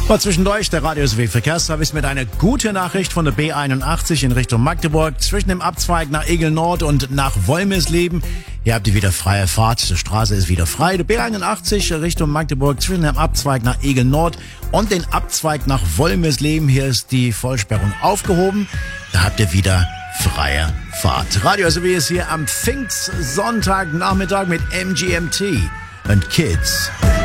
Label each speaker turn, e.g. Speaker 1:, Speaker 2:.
Speaker 1: Mal zwischendurch der Radio SW Verkehrsservice mit einer guten Nachricht von der B81 in Richtung Magdeburg zwischen dem Abzweig nach Egel Nord und nach Wolmersleben. Hier habt ihr wieder freie Fahrt, die Straße ist wieder frei. Die B81 Richtung Magdeburg zwischen dem Abzweig nach Egel Nord und den Abzweig nach Wolmersleben. Hier ist die Vollsperrung aufgehoben. Da habt ihr wieder freie Fahrt. Radio SW ist hier am Pfingstsonntagnachmittag mit MGMT und Kids.